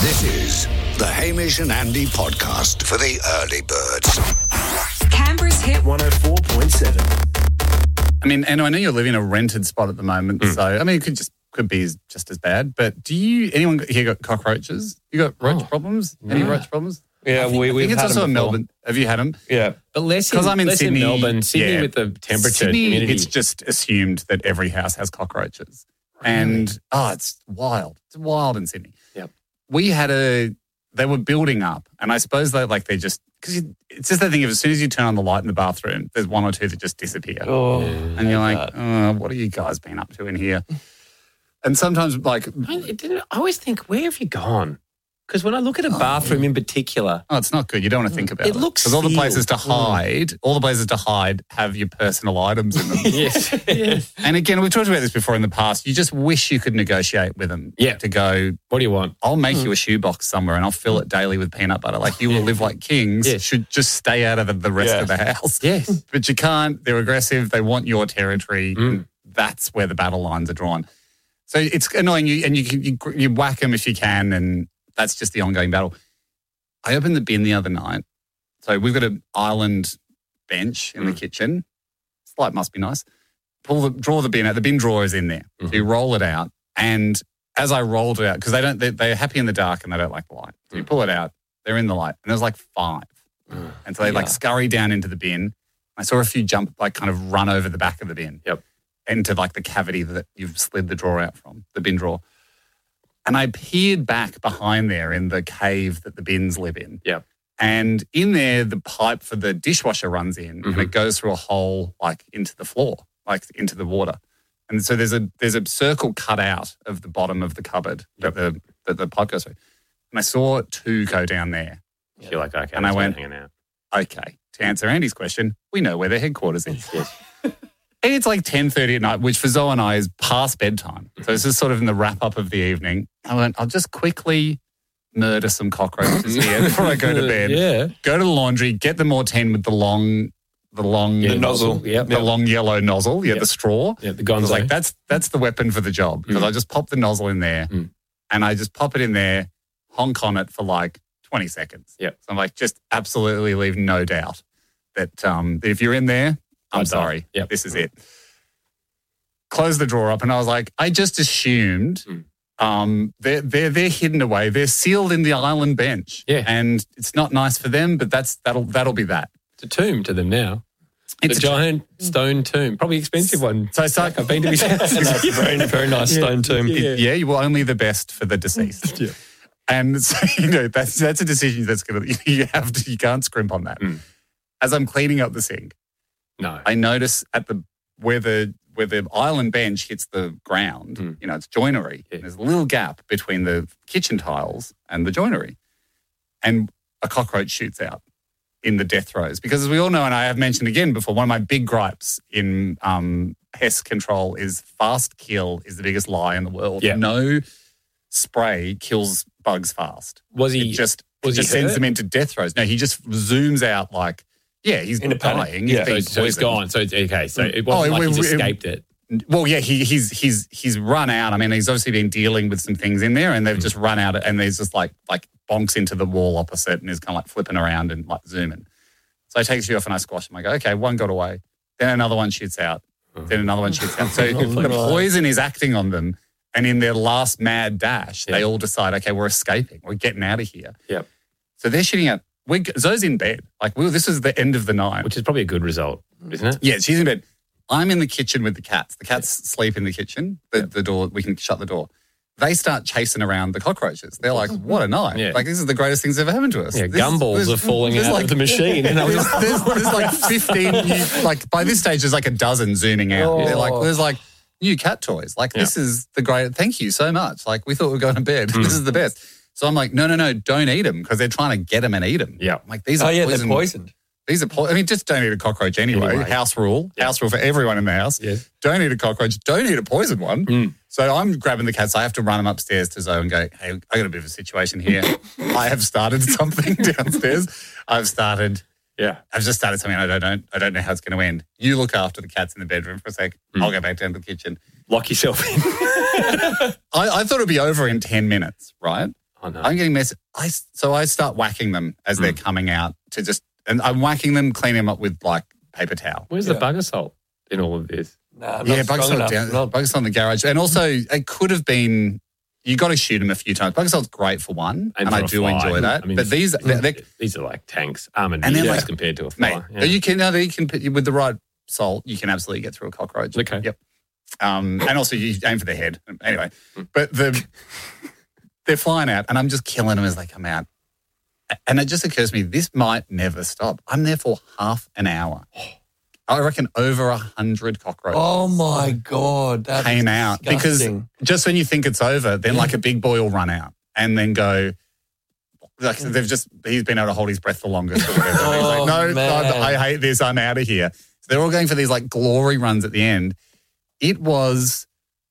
This is the Hamish and Andy podcast for the early birds. Canberra's Hit 104.7. I mean, and I know you're living in a rented spot at the moment, so I mean, it could be just as bad. But anyone here got cockroaches? You got roach problems? Any roach problems? Yeah, I think it's had also them in before. Melbourne. Have you had them? Yeah. But less 'Cause I'm in less Sydney, Melbourne. Sydney yeah. with the temperature, Sydney, humidity. it's just assumed that every house has cockroaches. And, it's wild. It's wild in Sydney. Yep. They were building up, and I suppose because it's just that thing of as soon as you turn on the light in the bathroom, there's one or two that just disappear. Oh, And you're like, what have you guys been up to in here? And sometimes, like, I always think, where have you gone? Because when I look at a bathroom in particular, it's not good. You don't want to think about it. It looks because all the sealed. places to hide, have your personal items in them. yes. And again, we've talked about this before in the past. You just wish you could negotiate with them. Yeah. To go, What do you want? I'll make you a shoebox somewhere and I'll fill it daily with peanut butter. Like you will live like kings. Yes. Should just stay out of the rest of the house. Yes. But you can't. They're aggressive. They want your territory. And that's where the battle lines are drawn. So it's annoying. You whack them if you can, and that's just the ongoing battle. I opened the bin the other night. So we've got an island bench in the kitchen. Light must be nice. Draw the bin out. The bin drawer is in there. So you roll it out, and as I rolled it out, because they're happy in the dark and they don't like the light. So you pull it out. They're in the light, and there's like 5, and so they scurry down into the bin. I saw a few jump, kind of run over the back of the bin. Yep. Into the cavity that you've slid the drawer out from, the bin drawer. And I peered back behind there in the cave that the bins live in. Yep. And in there, the pipe for the dishwasher runs in and it goes through a hole into the floor, into the water. And so there's a circle cut out of the bottom of the cupboard that the pipe goes through. And I saw 2 go down there. You're like, okay, And I went, hanging out. Okay, to answer Andy's question, we know where their headquarters is. And it's like 10:30 at night, which for Zoe and I is past bedtime. So this is sort of in the wrap-up of the evening. I went, I'll just quickly murder some cockroaches here before I go to bed. Yeah. Go to the laundry, get the Mortein with the long nozzle. Yep. the long yellow nozzle, the straw. Yeah, the I was gonzo. like, that's the weapon for the job. Because I just pop the nozzle in there and I just pop it in there, honk on it for 20 seconds. Yep. So I'm like, just absolutely leave no doubt that if you're in there, I'm sorry. Yep. This is it. Close the drawer up, and I was like, I just assumed they're hidden away. They're sealed in the island bench. Yeah. And it's not nice for them, but that'll be that. It's a tomb to them now. It's a giant stone tomb, probably expensive one. So I start, I've been to his house. That's a very, very nice stone tomb. yeah, you were only the best for the deceased. Yeah. And so, that's a decision that's going to, you can't scrimp on that. As I'm cleaning up the sink, No. I notice where the island bench hits the ground, it's joinery. Yeah. There's a little gap between the kitchen tiles and the joinery. And a cockroach shoots out in the death throes. Because as we all know, and I have mentioned again before, one of my big gripes in pest control is fast kill is the biggest lie in the world. Yeah. No spray kills bugs fast. Was he It just hurt? sends them into death throes. No, he just zooms out he's In a panic. dying. Yeah. He's So he's poisoned. gone. So it's okay. So it wasn't like he's escaped it. Well, yeah, he's run out. I mean, he's obviously been dealing with some things in there, and they've just run out, and there's just like bonks into the wall opposite, and is kind of flipping around and zooming. So I take a few off and I squash them. I go, okay, one got away. Then another one shoots out. Then another one shoots out. So the poison is acting on them, and in their last mad dash, they all decide, okay, we're escaping. We're getting out of here. Yep. So they're shooting out. Zoe's in bed. This is the end of the night. Which is probably a good result, isn't it? Yeah, she's in bed. I'm in the kitchen with the cats. The cats sleep in the kitchen. The door, we can shut the door. They start chasing around the cockroaches. They're like, what a night. Yeah. This is the greatest thing's ever happened to us. Yeah, gumballs are falling out of the machine. And there's 15, by this stage, there's a dozen zooming out. They're there's new cat toys. This is the great, thank you so much. We thought we were going to bed. This is the best. So I'm like, no, don't eat them because they're trying to get them and eat them. Yeah. I'm like, these are they're poisoned. These are just don't eat a cockroach anyway. House rule. Yeah. House rule for everyone in the house. Yes. Don't eat a cockroach. Don't eat a poisoned one. So I'm grabbing the cats. I have to run them upstairs to Zoe and go, hey, I got a bit of a situation here. I have started something downstairs. I've just started something. I don't know how it's going to end. You look after the cats in the bedroom for a sec. I'll go back down to the kitchen. Lock yourself in. I thought it'd be over in 10 minutes, right? Oh, no. I'm getting messages. So I start whacking them as they're coming out and I'm whacking them, cleaning them up with like paper towel. Where's the bugger salt in all of this? Nah, not Yeah, strong bug salt enough. down. Not- Bug salt in the garage. And also, it could have been, you got to shoot them a few times. Bug salt's great for one, and for I a do fly. enjoy that. I mean, but these these are like tanks, armored And they're needles like- compared to a fly. mate, you can with the right salt, you can absolutely get through a cockroach. Okay. Yep. And also you aim for their head. Anyway, but they're flying out, and I'm just killing them as they come out. And it just occurs to me, this might never stop. I'm there for half an hour. I reckon over 100 cockroaches. Oh my God. That came out because just when you think it's over, then like a big boy will run out and then go, like he's been able to hold his breath the longest or whatever. And he's like, no, man. I hate this. I'm out of here. So they're all going for these like glory runs at the end. It was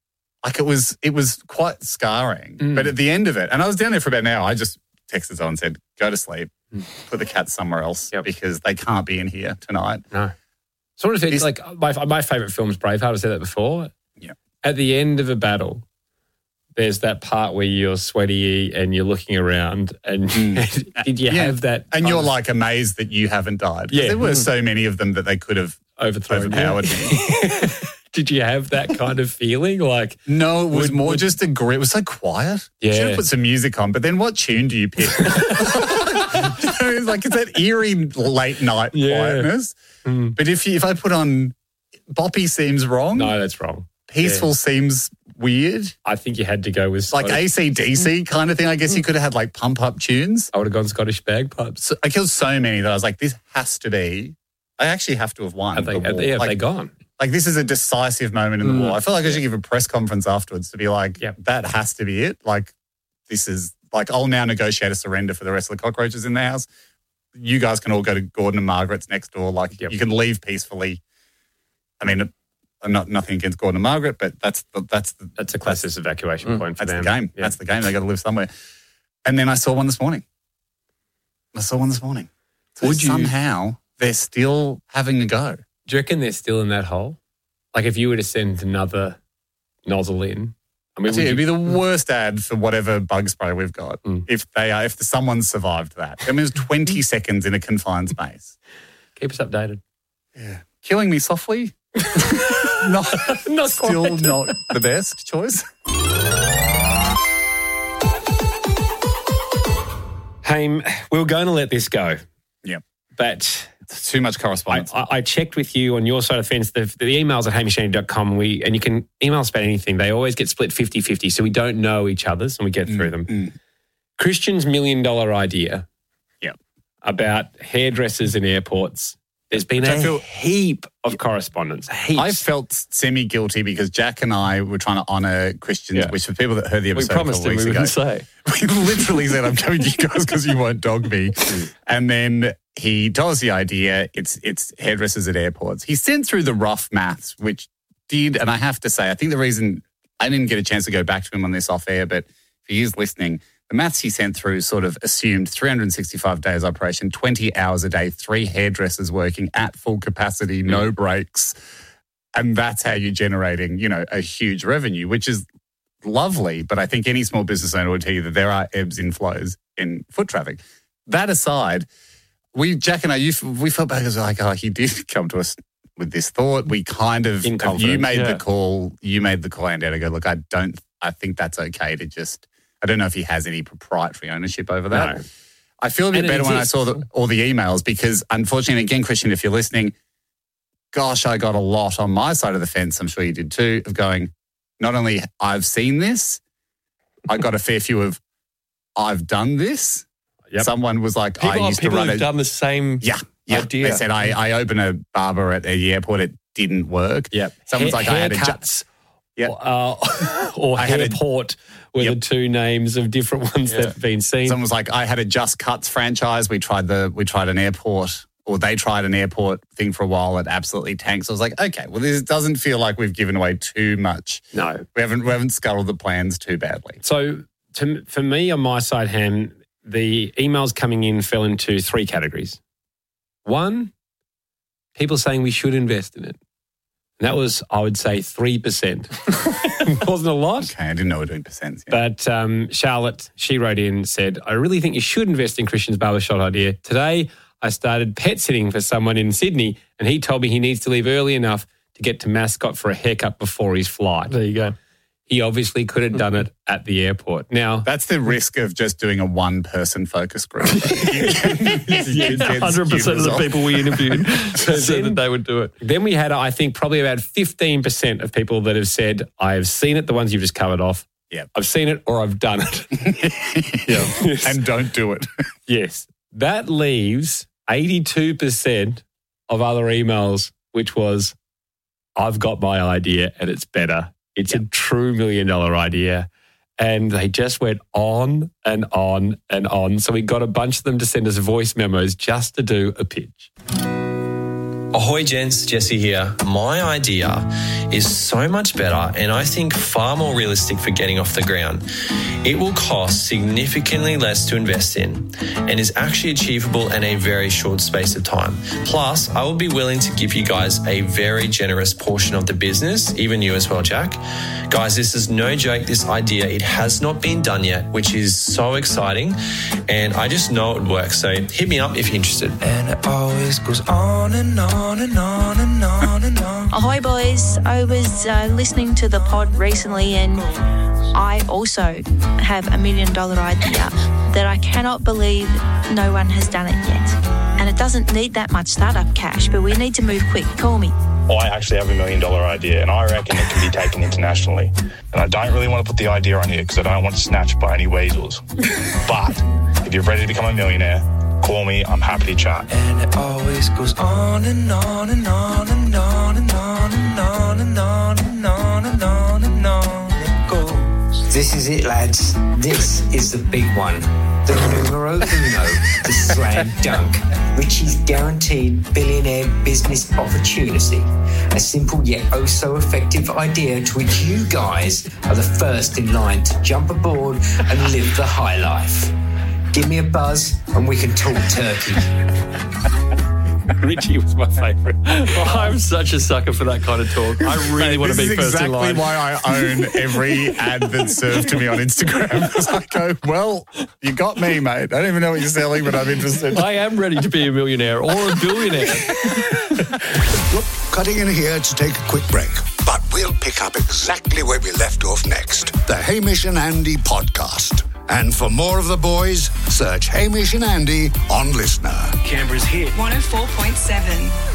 quite scarring. But at the end of it, and I was down there for about an hour, I just texted Zoe and said, go to sleep, put the cats somewhere else because they can't be in here tonight. No. Sort of thing, like my favourite film is Braveheart. I've said that before. Yeah. At the end of a battle, there's that part where you're sweaty and you're looking around and did you have that? And you're like amazed that you haven't died. Yeah. There were so many of them that they could have overpowered me. Did you have that kind of feeling? Like, no, it was more just a grip. It was so quiet. Yeah. Should have put some music on, but then what tune do you pick? It's like it's that eerie late night quietness. But if I put on Boppy seems wrong. No, that's wrong. Peaceful seems weird. I think you had to go with Like AC/DC kind of thing. I guess you could have had like pump up tunes. I would have gone Scottish bagpipes. So I killed so many that I was like, this has to be. I actually have to have won. Have the war. they gone? Like this is a decisive moment in the war. I feel like I should give a press conference afterwards to be like, that has to be it. Like this is like, I'll now negotiate a surrender for the rest of the cockroaches in the house. You guys can all go to Gordon and Margaret's next door. Like you can leave peacefully. I mean, I'm nothing against Gordon and Margaret, but that's a classic evacuation point for them. That's the game. Yeah. That's the game. They got to live somewhere. And then I saw one this morning. So somehow they're still having a go. Do you reckon they're still in that hole? Like if you were to send another nozzle in, I mean, it'd be the worst ad for whatever bug spray we've got if someone's survived that. I mean, it's 20 seconds in a confined space. Keep us updated. Yeah, killing me softly. Still not the best choice. Haim, we were going to let this go. Yeah, but too much correspondence. I checked with you on your side of the fence. The emails at hamishandy.com, and you can email us about anything. They always get split 50-50, so we don't know each other's and we get through them. Christian's $1 million idea about hairdressers in airports. There's been a heap of correspondence. Heaps. I felt semi-guilty because Jack and I were trying to honour Christians, which for people that heard the episode we promised him we wouldn't say. We literally said, I'm coming to you guys because you won't dog me. And then he told us the idea. It's hairdressers at airports. He sent through the rough maths, which did, and I have to say, I think the reason I didn't get a chance to go back to him on this off air, but if he is listening, the maths he sent through sort of assumed 365 days operation, 20 hours a day, 3 hairdressers working at full capacity, no breaks. And that's how you're generating, a huge revenue, which is lovely. But I think any small business owner would tell you that there are ebbs and flows in foot traffic. That aside, Jack and I, we felt back as like, he did come to us with this thought. We kind of, you made the call, and I go, look, I think that's okay to just, I don't know if he has any proprietary ownership over that. No. I feel a bit better when I saw all the emails because, unfortunately, again, Christian, if you're listening, gosh, I got a lot on my side of the fence, I'm sure you did too, of going, not only I've seen this, I got a fair few of I've done this. Yep. Someone was like, people have done the same idea. They said, I opened a barber at the airport, it didn't work. Yep. Someone's like, I had a cuts. Or Hairport were the two names of different ones that have been seen. Someone was like, I had a Just Cuts franchise. We tried an airport, or they tried an airport thing for a while. It absolutely tanked. So I was like, okay, well, this doesn't feel like we've given away too much. No, we haven't scuttled the plans too badly. So for me, on my side, Ham, the emails coming in fell into 3 categories. 1, people saying we should invest in it. And that was, I would say, 3%. Wasn't a lot. Okay, I didn't know we were doing percents. Yeah. But Charlotte, she wrote in and said, I really think you should invest in Christian's barbershop idea. Today, I started pet sitting for someone in Sydney, and he told me he needs to leave early enough to get to Mascot for a haircut before his flight. There you go. He obviously could have done it at the airport. Now, that's the risk of just doing a one-person focus group. 100% of the people we interviewed said that they would do it. Then we had, I think, probably about 15% of people that have said, I have seen it, the ones you've just covered off. Yeah, I've seen it or I've done it. Yes. And don't do it. Yes. That leaves 82% of other emails, which was, I've got my idea and it's better. It's a true $1 million idea. And they just went on and on and on. So we got a bunch of them to send us voice memos just to do a pitch. Ahoy gents, Jesse here. My idea is so much better and I think far more realistic for getting off the ground. It will cost significantly less to invest in and is actually achievable in a very short space of time. Plus, I will be willing to give you guys a very generous portion of the business, even you as well, Jack. Guys, this is no joke, this idea. It has not been done yet, which is so exciting and I just know it would work. So hit me up if you're interested. And it always goes on and on. Ahoy boys, I was listening to the pod recently and I also have $1 million idea that I cannot believe no one has done it yet. And it doesn't need that much startup cash, but we need to move quick. Call me. I actually have $1 million idea and I reckon it can be taken internationally. And I don't really want to put the idea on here because I don't want to snatch by any weasels. But if you're ready to become a millionaire, call me, I'm happy to chat. And it always goes on and on and on and on and on and on and on and on and on and on it goes. This is it, lads. This is the big one. The numero uno, the slam dunk. Richie's guaranteed billionaire business opportunity. A simple yet oh so effective idea to which you guys are the first in line to jump aboard and live the high life. Give me a buzz and we can talk turkey. Richie was my favourite. I'm such a sucker for that kind of talk. I really want to be first in line. This is exactly why I own every ad that's served to me on Instagram. Because I go, well, you got me, mate. I don't even know what you're selling, but I'm interested. I am ready to be a millionaire or a billionaire. Look, cutting in here to take a quick break. But we'll pick up exactly where we left off next. The Hamish and Andy podcast. And for more of the boys, search Hamish and Andy on Listener. Canberra's hit 104.7.